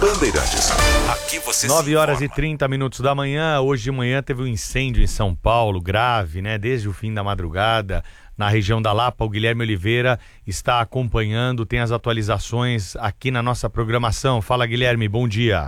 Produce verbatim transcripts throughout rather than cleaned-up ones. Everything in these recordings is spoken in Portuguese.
Bandeirantes. Aqui você nove horas e trinta minutos da manhã. Hoje de manhã teve um incêndio em São Paulo, grave, né? Desde o fim da madrugada, na região da Lapa. O Guilherme Oliveira está acompanhando, tem as atualizações aqui na nossa programação. Fala, Guilherme, bom dia.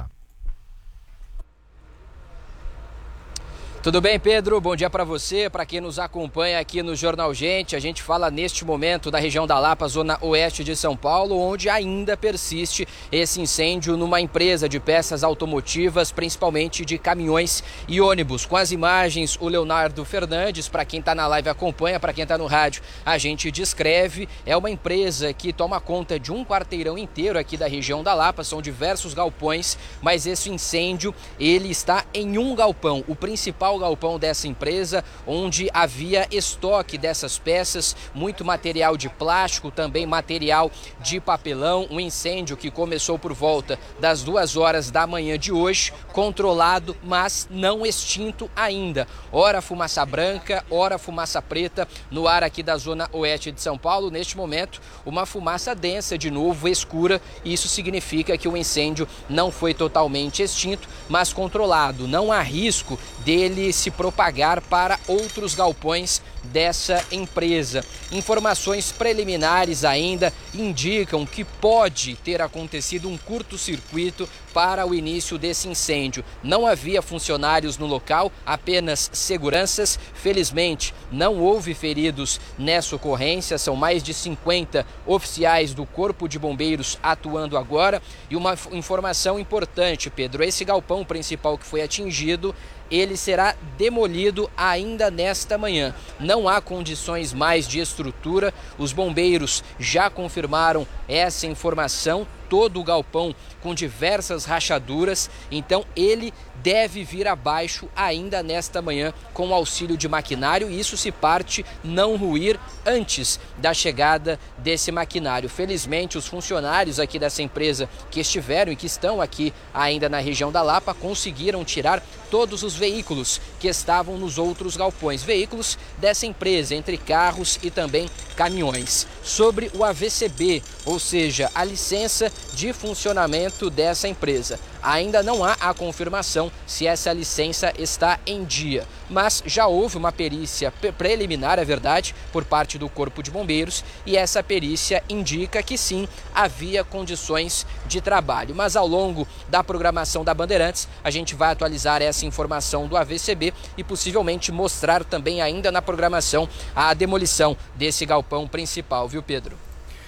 Tudo bem, Pedro? Bom dia para você, para quem nos acompanha aqui no Jornal Gente. A gente fala neste momento da região da Lapa, zona oeste de São Paulo, onde ainda persiste esse incêndio numa empresa de peças automotivas, principalmente de caminhões e ônibus. Com as imagens, o Leonardo Fernandes, para quem está na live acompanha, para quem está no rádio, a gente descreve. É uma empresa que toma conta de um quarteirão inteiro aqui da região da Lapa, são diversos galpões, mas esse incêndio, ele está em um galpão, o principal galpão dessa empresa, onde havia estoque dessas peças, muito material de plástico, também material de papelão. Um incêndio que começou por volta das duas horas da manhã de hoje, controlado, mas não extinto ainda. Ora fumaça branca, ora fumaça preta no ar aqui da zona oeste de São Paulo. Neste momento, uma fumaça densa de novo, escura. Isso significa que o incêndio não foi totalmente extinto, mas controlado. Não há risco dele se propagar para outros galpões dessa empresa. Informações preliminares ainda indicam que pode ter acontecido um curto-circuito para o início desse incêndio. Não havia funcionários no local, apenas seguranças. Felizmente, não houve feridos nessa ocorrência. São mais de cinquenta oficiais do Corpo de Bombeiros atuando agora. E uma informação importante, Pedro, esse galpão principal que foi atingido, ele será demolido ainda nesta manhã. Não há condições mais de estrutura. Os bombeiros já confirmaram essa informação. Todo o galpão com diversas rachaduras, então ele deve vir abaixo ainda nesta manhã com o auxílio de maquinário, e isso se parte não ruir antes da chegada desse maquinário. Felizmente, os funcionários aqui dessa empresa que estiveram e que estão aqui ainda na região da Lapa conseguiram tirar todos os veículos que estavam nos outros galpões, veículos dessa empresa, entre carros e também caminhões. Sobre o A V C B, ou seja, a licença de funcionamento dessa empresa, ainda não há a confirmação se essa licença está em dia, mas já houve uma perícia preliminar, é verdade, por parte do Corpo de Bombeiros, e essa perícia indica que sim, havia condições de trabalho. Mas ao longo da programação da Bandeirantes, a gente vai atualizar essa informação do A V C B e possivelmente mostrar também ainda na programação a demolição desse galpão principal, viu, Pedro?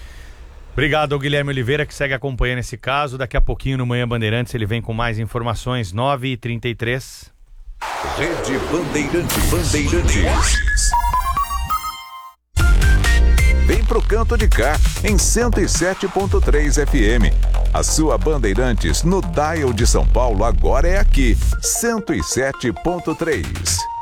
Obrigado ao Guilherme Oliveira, que segue acompanhando esse caso. Daqui a pouquinho no Manhã Bandeirantes ele vem com mais informações. nove e trinta e três. Rede Bandeirantes. Bandeirantes. Vem pro canto de cá, em cento e sete ponto três F M. A sua Bandeirantes no dial de São Paulo agora é aqui, cento e sete ponto três.